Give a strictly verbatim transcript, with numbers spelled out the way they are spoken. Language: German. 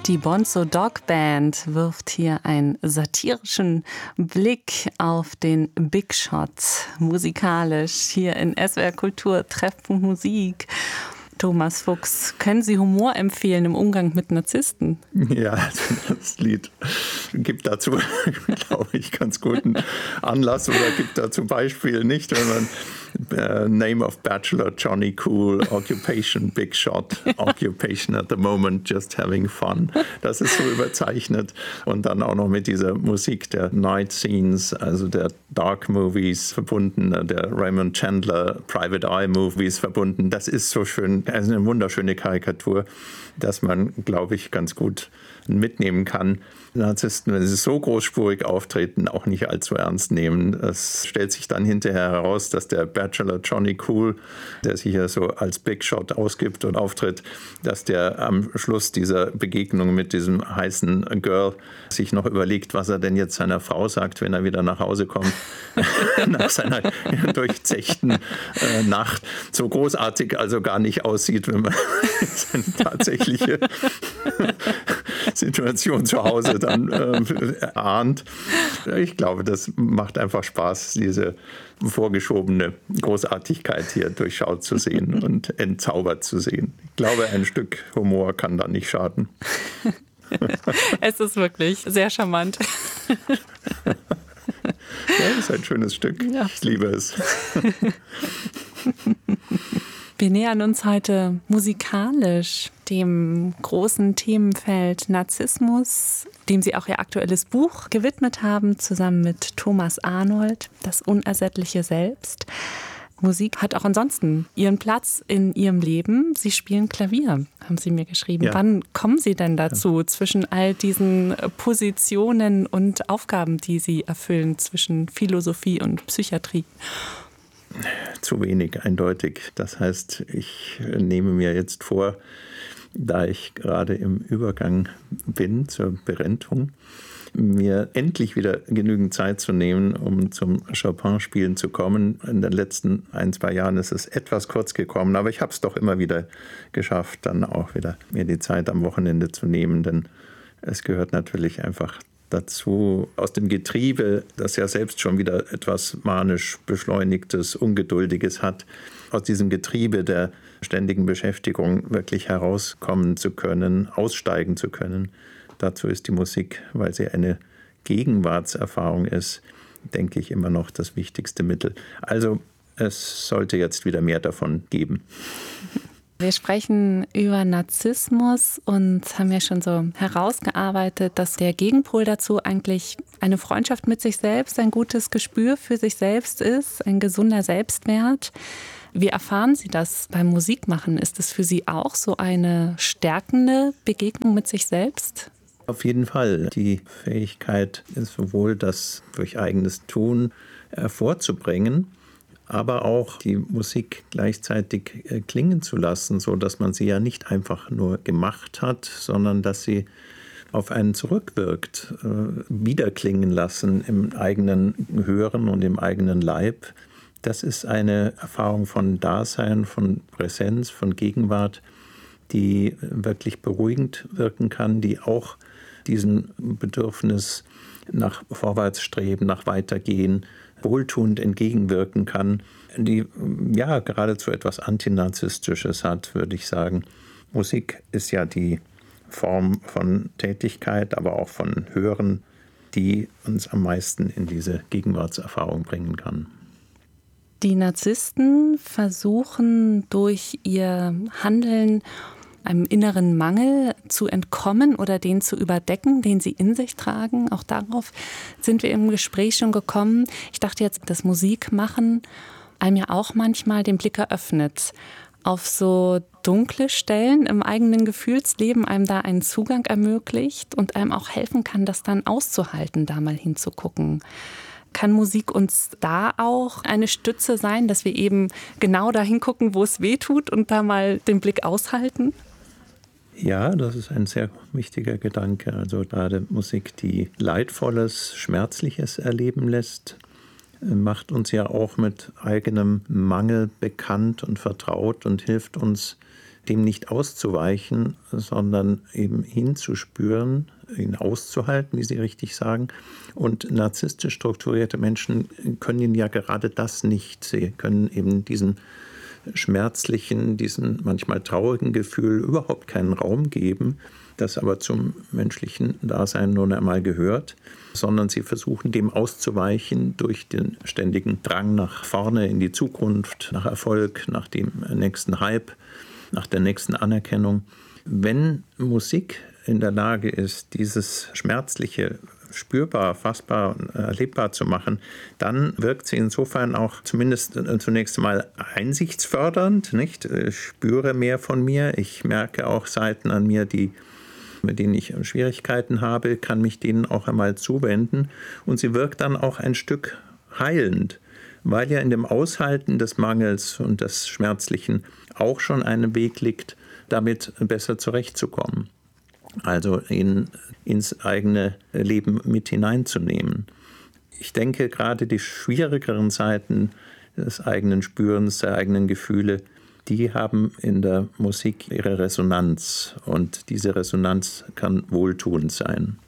Die Bonzo Dog Band wirft hier einen satirischen Blick auf den Big Shot musikalisch hier in S W R Kultur Treffpunkt Musik. Thomas Fuchs, können Sie Humor empfehlen im Umgang mit Narzissten? Ja, das Lied gibt dazu, glaube ich, ganz guten Anlass oder gibt dazu Beispiele nicht, wenn man uh, Name of Bachelor, Johnny Cool, Occupation, Big Shot, Occupation at the moment, just having fun. Das ist so überzeichnet. Und dann auch noch mit dieser Musik der Night Scenes, also der Dark Movies verbunden, der Raymond Chandler Private Eye Movies verbunden. Das ist so schön. Also eine wunderschöne Karikatur, dass man, glaube ich, ganz gut mitnehmen kann. Narzissten, wenn sie so großspurig auftreten, auch nicht allzu ernst nehmen. Es stellt sich dann hinterher heraus, dass der Bachelor Johnny Cool, der sich ja so als Big Shot ausgibt und auftritt, dass der am Schluss dieser Begegnung mit diesem heißen Girl sich noch überlegt, was er denn jetzt seiner Frau sagt, wenn er wieder nach Hause kommt, nach seiner durchzechten äh, Nacht. So großartig also gar nicht aussieht, wenn man seine tatsächliche Situation zu Hause dann äh, ahnt. Ich glaube, das macht einfach Spaß, diese vorgeschobene Großartigkeit hier durchschaut zu sehen und entzaubert zu sehen. Ich glaube, ein Stück Humor kann da nicht schaden. Es ist wirklich sehr charmant. Ja, das ist ein schönes Stück. Ja. Ich liebe es. Wir nähern uns heute musikalisch dem großen Themenfeld Narzissmus, dem Sie auch Ihr aktuelles Buch gewidmet haben, zusammen mit Thomas Arnold, Das unersättliche Selbst. Musik hat auch ansonsten ihren Platz in Ihrem Leben. Sie spielen Klavier, haben Sie mir geschrieben. Ja. Wann kommen Sie denn dazu, ja. zwischen all diesen Positionen und Aufgaben, die Sie erfüllen, zwischen Philosophie und Psychiatrie? Zu wenig, eindeutig. Das heißt, ich nehme mir jetzt vor, da ich gerade im Übergang bin zur Berentung, mir endlich wieder genügend Zeit zu nehmen, um zum Chopin-Spielen zu kommen. In den letzten ein, zwei Jahren ist es etwas kurz gekommen, aber ich habe es doch immer wieder geschafft, dann auch wieder mir die Zeit am Wochenende zu nehmen, denn es gehört natürlich einfach dazu, aus dem Getriebe, das ja selbst schon wieder etwas manisch Beschleunigtes, Ungeduldiges hat, aus diesem Getriebe der ständigen Beschäftigung wirklich herauskommen zu können, aussteigen zu können. Dazu ist die Musik, weil sie eine Gegenwartserfahrung ist, denke ich, immer noch das wichtigste Mittel. Also es sollte jetzt wieder mehr davon geben. Wir sprechen über Narzissmus und haben ja schon so herausgearbeitet, dass der Gegenpol dazu eigentlich eine Freundschaft mit sich selbst, ein gutes Gespür für sich selbst ist, ein gesunder Selbstwert. Wie erfahren Sie das beim Musikmachen? Ist es für Sie auch so eine stärkende Begegnung mit sich selbst? Auf jeden Fall. Die Fähigkeit ist sowohl das durch eigenes Tun hervorzubringen, aber auch die Musik gleichzeitig äh, klingen zu lassen, so dass man sie ja nicht einfach nur gemacht hat, sondern dass sie auf einen zurückwirkt, äh, wiederklingen lassen im eigenen Hören und im eigenen Leib. Das ist eine Erfahrung von Dasein, von Präsenz, von Gegenwart, die wirklich beruhigend wirken kann, die auch diesem Bedürfnis nach Vorwärtsstreben, nach Weitergehen, wohltuend entgegenwirken kann, die ja geradezu etwas Antinarzisstisches hat, würde ich sagen. Musik ist ja die Form von Tätigkeit, aber auch von Hören, die uns am meisten in diese Gegenwartserfahrung bringen kann. Die Narzissten versuchen durch ihr Handeln einem inneren Mangel zu entkommen oder den zu überdecken, den sie in sich tragen. Auch darauf sind wir im Gespräch schon gekommen. Ich dachte jetzt, das Musikmachen einem ja auch manchmal den Blick eröffnet auf so dunkle Stellen im eigenen Gefühlsleben, einem da einen Zugang ermöglicht und einem auch helfen kann, das dann auszuhalten, da mal hinzugucken. Kann Musik uns da auch eine Stütze sein, dass wir eben genau da hingucken, wo es weh tut und da mal den Blick aushalten? Ja, das ist ein sehr wichtiger Gedanke. Also gerade Musik, die Leidvolles, Schmerzliches erleben lässt, macht uns ja auch mit eigenem Mangel bekannt und vertraut und hilft uns dem nicht auszuweichen, sondern eben hinzuspüren, ihn auszuhalten, wie Sie richtig sagen. Und narzisstisch strukturierte Menschen können Ihnen ja gerade das nicht. Sie können eben diesen schmerzlichen, diesen manchmal traurigen Gefühl überhaupt keinen Raum geben, das aber zum menschlichen Dasein nun einmal gehört, sondern sie versuchen dem auszuweichen durch den ständigen Drang nach vorne in die Zukunft, nach Erfolg, nach dem nächsten Hype, nach der nächsten Anerkennung. Wenn Musik in der Lage ist, dieses Schmerzliche spürbar, fassbar, erlebbar zu machen, dann wirkt sie insofern auch zumindest zunächst einmal einsichtsfördernd, nicht? Ich spüre mehr von mir, ich merke auch Seiten an mir, die, mit denen ich Schwierigkeiten habe, kann mich denen auch einmal zuwenden, und sie wirkt dann auch ein Stück heilend, weil ja in dem Aushalten des Mangels und des Schmerzlichen auch schon ein Weg liegt, damit besser zurechtzukommen. Also ihn ins eigene Leben mit hineinzunehmen. Ich denke, gerade die schwierigeren Seiten des eigenen Spürens, der eigenen Gefühle, die haben in der Musik ihre Resonanz. Und diese Resonanz kann wohltuend sein.